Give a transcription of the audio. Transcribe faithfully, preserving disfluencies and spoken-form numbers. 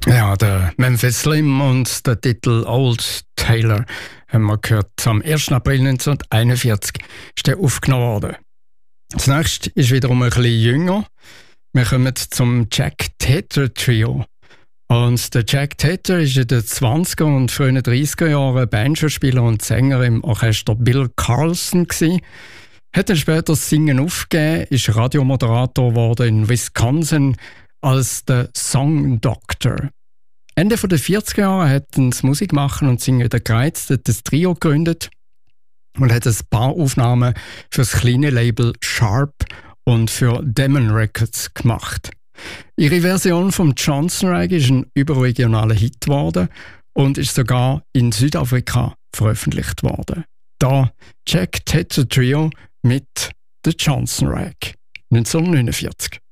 Ja, der Memphis Slim und der Titel Old Taylor haben wir gehört. Am ersten April neunzehnhunderteinundvierzig ist der aufgenommen worden. Das nächste ist wiederum ein bisschen jünger. Wir kommen zum Jack Tater Trio. Und der Jack Tater ist in den zwanziger und frühen dreißiger Jahren Banjospieler und Sänger im Orchester Bill Carlson gewesen. Hat dann später das Singen aufgegeben, ist Radiomoderator geworden in Wisconsin als der Song Doctor. Ende der vierziger Jahre hat er das Musikmachen und Singen wieder gereizt, hat das Trio gegründet und hat ein paar Aufnahmen für das kleine Label Sharp und für Demon Records gemacht. Ihre Version vom Johnson Rag ist ein überregionaler Hit geworden und ist sogar in Südafrika veröffentlicht worden. Da Jack Tater Trio mit The Johnson Rag neunzehnhundertneunundvierzig.